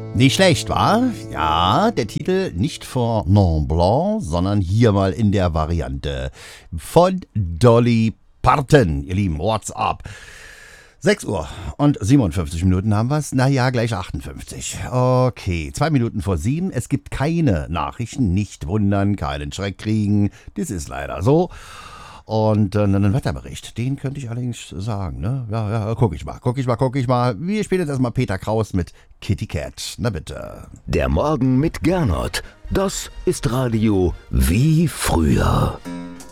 Nicht schlecht, wa? Ja, der Titel nicht vor Non Blanc, sondern hier mal in der Variante von Dolly Parton. Ihr Lieben, what's up? 6 Uhr und 57 Minuten haben wir's. Naja, gleich 58. Okay, 2 Minuten vor 7. Es gibt keine Nachrichten. Nicht wundern, keinen Schreck kriegen. Das ist leider so. Und einen Wetterbericht, den könnte ich allerdings sagen, ne? Ja, guck ich mal. Wir spielen jetzt erstmal Peter Kraus mit Kitty Cat. Na bitte. Der Morgen mit Gernot. Das ist Radio wie früher.